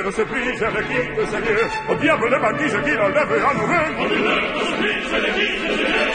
lettre se prise et quitte ses lieux. Au diable les banquises qui l'enlèvent à nous-mêmes. Au diable se prise et quitte ses lieux.